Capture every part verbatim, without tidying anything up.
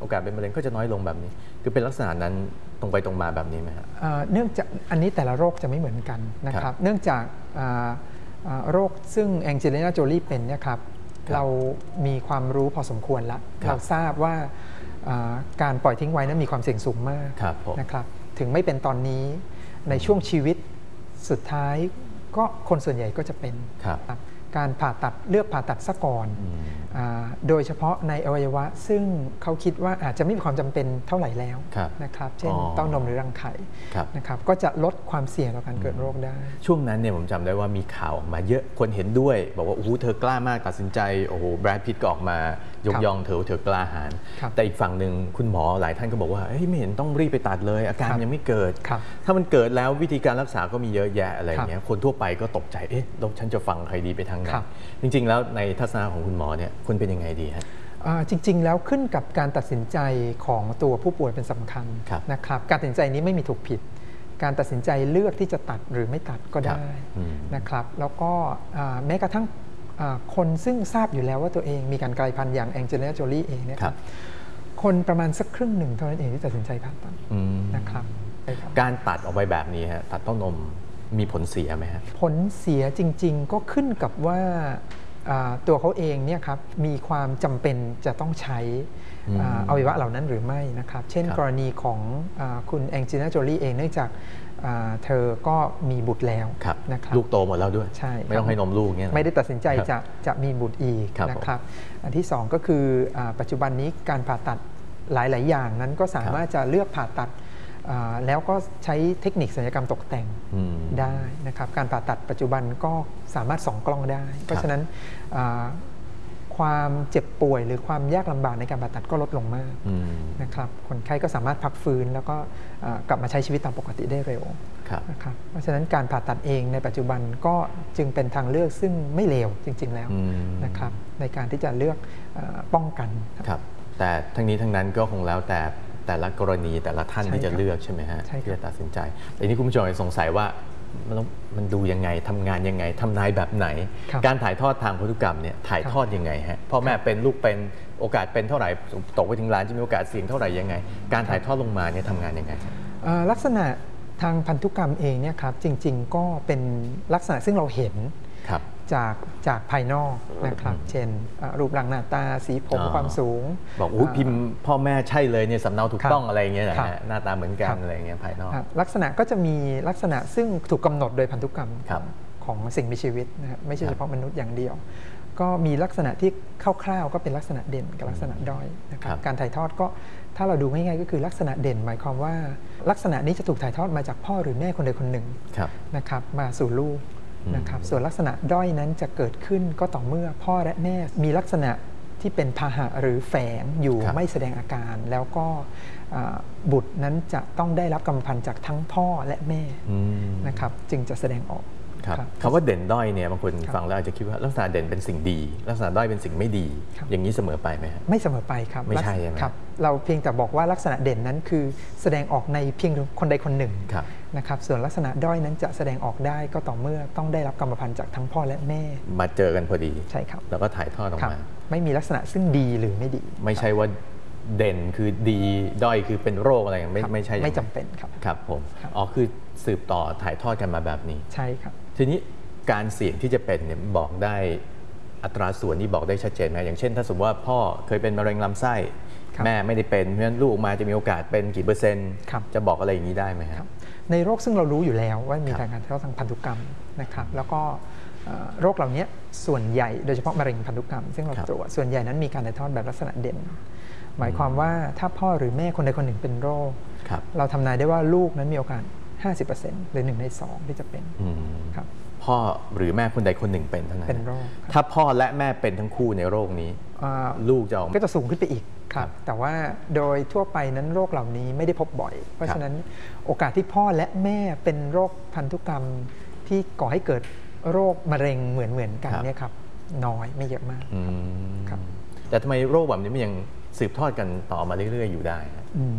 โอกาสเป็นมะเร็งก็จะน้อยลงแบบนี้คือเป็นลักษณะนั้นตรงไปตรงมาแบบนี้ไหมครับเนื่องจากอันนี้แต่ละโรคจะไม่เหมือนกันนะครับเนื่องจากโรคซึ่งแองเจลิน่าโจลีเป็นเนี่ยครับเรามีความรู้พอสมควรแล้วเราทราบว่าการปล่อยทิ้งไว้นั้นมีความเสี่ยงสูงมากนะครับถึงไม่เป็นตอนนี้ในช่วงชีวิตสุดท้ายก็คนส่วนใหญ่ก็จะเป็นการผ่าตัดเลือกผ่าตัดซะก่อนโดยเฉพาะในอวัยวะซึ่งเขาคิดว่าอาจจะไม่มีความจำเป็นเท่าไหร่แล้วนะครับเช่นเต้านมหรือรังไข่นะครับก็จะลดความเสี่ยงต่อการเกิดโรคได้ช่วงนั้นเนี่ยผมจำได้ว่ามีข่าวออกมาเยอะคนเห็นด้วยบอกว่าโอ้โหเธอกล้ามากตัดสินใจโอ้โหแบรดพิตต์ก็ออกมายกย่องเธอเธอกล้าหาญแต่อีกฝั่งหนึ่งคุณหมอหลายท่านก็บอกว่าไม่เห็นต้องรีบไปตัดเลยอาการยังไม่เกิดถ้ามันเกิดแล้ววิธีการรักษาก็มีเยอะแยะอะไรอย่างเงี้ยคนทั่วไปก็ตกใจเอ๊ะแล้วฉันจะฟังใครดีไปทางไหนจริงๆแล้วในทัศนะของคุณหมอเนี่ยคุณเป็นยังไงดีฮะจริงๆแล้วขึ้นกับการตัดสินใจของตัวผู้ป่วยเป็นสำคัญนะครับการตัดสินใจนี้ไม่มีถูกผิดการตัดสินใจเลือกที่จะตัดหรือไม่ตัดก็ได้นะครับแล้วก็แม้กระทั่งคนซึ่งทราบอยู่แล้วว่าตัวเองมีการกลายพันธุ์อย่างแองเจลิน่าโจลีเองเนี่ยครับคนประมาณสักครึ่งหนึ่งเท่านั้นเองที่ตัดสินใจผ่าตัดนะครับการตัดออกไปแบบนี้ฮะตัดเต้านมมีผลเสียไหมฮะผลเสียจริงๆก็ขึ้นกับว่าตัวเขาเองเนี่ยครับมีความจำเป็นจะต้องใช้อวัยวะเหล่านั้นหรือไม่นะครับเช่นกรณีของคุณแองเจลิน่าโจลีเองเนื่องจากเธอก็มีบุตรแล้วนะครับลูกโตหมดแล้วด้วยใช่ไม่ต้องให้นมลูกเนี่ยไม่ได้ตัดสินใจจะจะมีบุตรอีกนะครับอันที่สองก็คือปัจจุบันนี้การผ่าตัดหลายๆอย่างนั้นก็สามารถจะเลือกผ่าตัดแล้วก็ใช้เทคนิคศัลยกรรมตกแต่งได้นะครับการผ่าตัดปัจจุบันก็สามารถส่องกล้องได้ เพราะฉะนั้นความเจ็บป่วยหรือความยากลำบากในการผ่าตัดก็ลดลงมากนะครับคนไข้ก็สามารถพักฟื้นแล้วก็กลับมาใช้ชีวิตตามปกติได้เร็วนะครับเพราะฉะนั้นการผ่าตัดเองในปัจจุบันก็จึงเป็นทางเลือกซึ่งไม่เลวจริงๆแล้วนะครับในการที่จะเลือกป้องกันครับแต่ทั้งนี้ทั้งนั้นก็คงแล้วแต่แต่ละกรณีแต่ละท่านที่จะเลือกใช่ไหมฮะที่จะตัดสินใจแต่นี้คุณผู้ชมสงสัยว่ามันมันดูยังไงทำงานยังไงทำนายแบบไหนการถ่ายทอดทางพันธุกรรมเนี่ยถ่ายทอดยังไงฮะพ่อแม่เป็นลูกเป็นโอกาสเป็นเท่าไหร่ตกไปถึงล้านจะมีโอกาสเสี่ยงเท่าไหร่ยังไงการถ่ายทอดลงมาเนี่ยทำงานยังไงลักษณะทางพันธุกรรมเองเนี่ยครับจริงๆก็เป็นลักษณะซึ่งเราเห็นจากจากภายนอกนะครับเช่นรูปร่างหน้าตาสีผมความสูงบอกอุ้ยพิมพ์พ่อแม่ใช่เลยเนี่ยสำเนาถูกต้องอะไรเงี้ยนะฮะหน้าตาเหมือนกันอะไรเงี้ยภายนอกลักษณะก็จะมีลักษณะซึ่งถูกกำหนดโดยพันธุกรรมของสิ่งมีชีวิตนะครับไม่ใช่เฉพาะมนุษย์อย่างเดียวก็มีลักษณะที่คร่าวๆก็เป็นลักษณะเด่นกับลักษณะด้อยนะครับการถ่ายทอดก็ถ้าเราดูง่ายๆก็คือลักษณะเด่นหมายความว่าลักษณะนี้จะถูกถ่ายทอดมาจากพ่อหรือแม่คนใดคนหนึ่งนะครับมาสู่ลูกนะครับส่วนลักษณะด้อยนั้นจะเกิดขึ้นก็ต่อเมื่อพ่อและแม่มีลักษณะที่เป็นพาหะหรือแฝงอยู่ไม่แสดงอาการแล้วก็บุตรนั้นจะต้องได้รับกรรมพันธุ์จากทั้งพ่อและแม่นะครับจึงจะแสดงออกคำว่าเด่นด้อยเนี่ยบางคนฟังแล้วอาจจะคิดว่าลักษณะเด่นเป็นสิ่งดีลักษณะด้อยเป็นสิ่งไม่ดีอย่างนี้เสมอไปไหมไม่เสมอไปครับไม่ใช่ไหมครับเราเพียงแต่บอกว่าลักษณะเด่นนั้นคือแสดงออกในเพียงคนใดคนหนึ่งนะครับส่วนลักษณะด้อยนั้นจะแสดงออกได้ก็ต่อเมื่อต้องได้รับกรรมพันธุ์จากทั้งพ่อและแม่มาเจอกันพอดีใช่ครับแล้วก็ถ่ายทอดออกมาไม่มีลักษณะซึ่งดีหรือไม่ดีไม่ใช่ว่าเด่นคือดีด้อยคือเป็นโรคอะไรอย่างไม่ไม่ใช่ไม่จำเป็นครับครับผมอ๋อคือสืบต่อถ่ายทอดกันมาแบบนี้ใช่ครับทีนี้การเสี่ยงที่จะเป็นเนี่ยบอกได้อัตราส่วนนี้บอกได้ชัดเจนไหมอย่างเช่นถ้าสมมติว่าพ่อเคยเป็นมะเร็งลำไส้แม่ไม่ได้เป็นเพราะฉะนั้นลูกมาจะมีโอกาสเป็นกี่เปอร์เซ็นต์จะบอกอะไรอย่างนี้ได้ไหมครับในโรคซึ่งเรารู้อยู่แล้วว่ามีการถ่ายทอดทางพันธุกรรมนะครับแล้วก็โรคเหล่านี้ส่วนใหญ่โดยเฉพาะมะเร็งพันธุกรรมซึ่งเราตรวจส่วนใหญ่นั้นมีการถ่ายทอดแบบลักษณะเด่นหมายความว่าถ้าพ่อหรือแม่คนใดคนหนึ่งเป็นโรคเราทำนายได้ว่าลูกนั้นมีโอกาส ห้าสิบเปอร์เซ็นต์ หรือหนึ่งในสองที่จะเป็นครับพ่อหรือแม่คนใดคนหนึ่งเป็นเท่านั้นเป็นโรคถ้าพ่อและแม่เป็นทั้งคู่ในโรคนี้ลูกจะก็จะสูงขึ้นไปอีกครับแต่ว่าโดยทั่วไปนั้นโรคเหล่านี้ไม่ได้พบบ่อยเพราะฉะนั้นโอกาสที่พ่อและแม่เป็นโรคพันธุกรรมที่ก่อให้เกิดโรคมะเร็งเหมือนเหมือนกันเนี่ยครับน้อยไม่เยอะมากครับแต่ทำไมโรคแบบนี้มันยังสืบทอดกันต่อมาเรื่อยๆอยู่ได้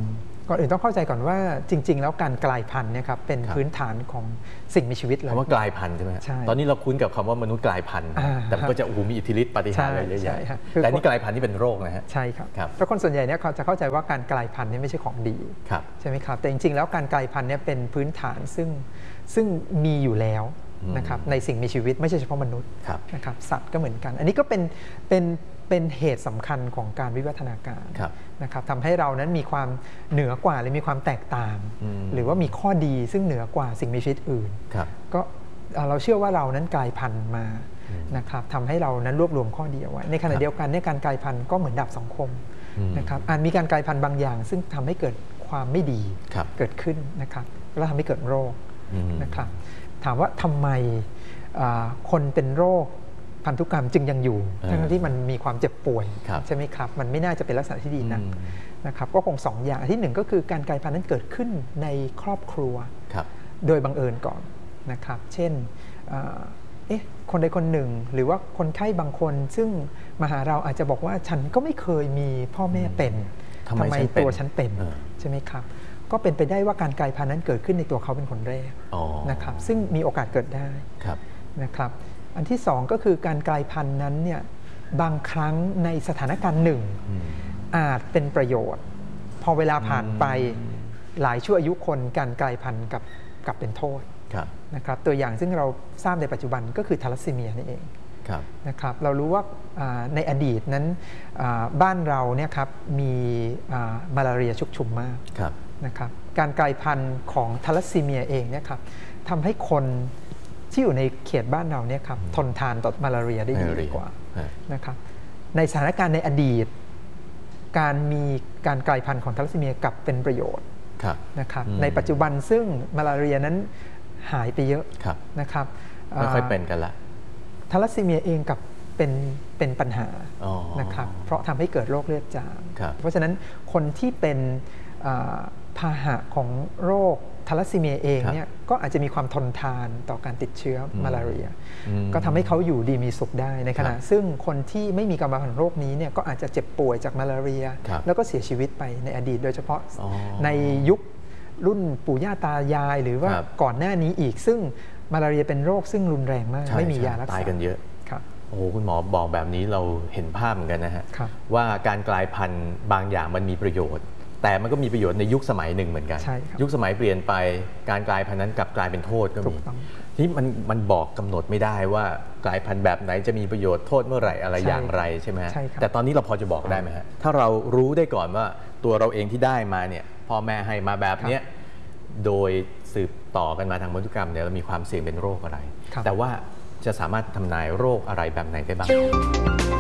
ก่อนอื่นต้องเข้าใจก่อนว่าจริงๆแล้วการกลายพันธุ์เนี่ยครับเป็นพื้นฐานของสิ่งมีชีวิตเลยคำว่ากลายพันธุ์ใช่ไหมตอนนี้เราคุ้นกับคำว่ามนุษย์กลายพันธุ์แต่มันก็จะโอ้โหมีอิทธิฤทธิ์ปาฏิหาริย์อะไรเยอะแยะแต่นี่กลายพันธุ์ที่เป็นโรคนะฮะใช่ครับแล้วคนส่วนใหญ่เนี่ยเขาจะเข้าใจว่าการกลายพันธุ์นี่ไม่ใช่ของดีใช่ไหมครับแต่จริงๆแล้วการกลายพันธุ์เนี่ยเป็นพื้นฐานซึ่งซึ่งมีอยู่แล้วนะครับในสิ่งมีชีวิตไม่ใช่เฉพาะมนุษย์นะครับสัตว์ก็เหมือนกันอันนี้ก็เป็นเป็นเป็นเหตุสำคัญของการวิวัฒนาการนะครับทำให้เรานั้นมีความเหนือกว่าหรือมีความแตกต่างหรือว่ามีข้อดีซึ่งเหนือกว่าสิ่งมีชีวิตอื่นก็เราเชื่อว่าเรานั้นกลายพันธุ์มานะครับทำให้เรานั้นรวบรวมข้อดีเอาไว้ในขณะเดียวกันในการกลายพันธุ์ก็เหมือนดาบสองคมนะครับอาจมีการกลายพันธุ์บางอย่างซึ่งทำให้เกิดความไม่ดีเกิดขึ้นนะครับแล้วทำให้เกิดโรคนะครับถามว่าทำไมคนเป็นโรคพันธุกรรมจึงยังอยู่ทั้งที่มันมีความเจ็บป่วยใช่ไหมครับมันไม่น่าจะเป็นลักษณะที่ดีนักนะครับก็คงสองอย่างที่หนึ่งก็คือการกลายพันธุ์นั้นเกิดขึ้นในครอบครัวโดยบังเอิญก่อนนะครับเช่นเอ๊ะคนใดคนหนึ่งหรือว่าคนไข้บางคนซึ่งมาหาเราอาจจะบอกว่าฉันก็ไม่เคยมีพ่อแม่เป็นทำไมตัวฉันเป็นใช่ไหมครับก็เป็นไปได้ว่าการกลายพันธุ์นั้นเกิดขึ้นในตัวเขาเป็นคนแรกนะครับซึ่งมีโอกาสเกิดได้นะครับอันที่สองก็คือการกลายพันธุ์นั้นเนี่ยบางครั้งในสถานการณ์หนึ่งอาจเป็นประโยชน์พอเวลาผ่านไปหลายชั่วอายุคนการกลายพันธุ์กับกับเป็นโทษนะครับตัวอย่างซึ่งเราทราบในปัจจุบันก็คือทาลัสซีเมียนี่เองนะครับเรารู้ว่าในอดีตนั้นบ้านเราเนี่ยครับมีมาลาเรียชุกชุมมากนะครับการกลายพันธุ์ของทาลัสซีเมียเองเนี่ยครับทำให้คนที่อยู่ในเขตบ้านเราเนี่ยครับทนทานต่อมาลาเรียได้ดีกว่านะครับในสถานการณ์ในอดีตการมีการกลายพันธุ์ของทาลัสซีเมียกลับเป็นประโยชน์นะครับในปัจจุบันซึ่งมาลาเรียนั้นหายไปเยอะนะครับไม่ค่อยเป็นกันละทาลัสซีเมียเองกับเป็นเป็นปัญหานะครับเพราะทำให้เกิดโรคเลือดจางเพราะฉะนั้นคนที่เป็นพาหะของโรคทาลัสซีเมียเองเนี่ยก็อาจจะมีความทนทานต่อการติดเชื้อมาลาเรียก็ทำให้เขาอยู่ดีมีสุขได้ในขณะซึ่งคนที่ไม่มีกรรมพันธุ์โรคนี้เนี่ยก็อาจจะเจ็บป่วยจากมาลาเรียแล้วก็เสียชีวิตไปในอดีตโดยเฉพาะในยุครุ่นปู่ย่าตายายหรือว่าก่อนหน้านี้อีกซึ่งมาลาเรียเป็นโรคซึ่งรุนแรงมากไม่มียารักษาตายกันเยอะโอ้โหคุณหมอบอกแบบนี้เราเห็นภาพเหมือนกันนะฮะว่าการกลายพันธุ์บางอย่างมันมีประโยชน์แต่มันก็มีประโยชน์ในยุคสมัยหนึ่งเหมือนกันยุคสมัยเปลี่ยนไปการกลายพันธุ์นั้นกลับกลายเป็นโทษก็มีที่มันมันบอกกำหนดไม่ได้ว่ากลายพันธุ์แบบไหนจะมีประโยชน์โทษเมื่อไหร่อะไรอย่างไรใช่ไหมฮะแต่ตอนนี้เราพอจะบอกได้ไหมฮะถ้าเรารู้ได้ก่อนว่าตัวเราเองที่ได้มาเนี่ยพ่อแม่ให้มาแบบเนี้ยโดยสืบต่อกันมาทางพันธุกรรมเนี่ยเรามีความเสี่ยงเป็นโรคอะไรแต่ว่าจะสามารถทำนายโรคอะไรแบบไหนได้บ้าง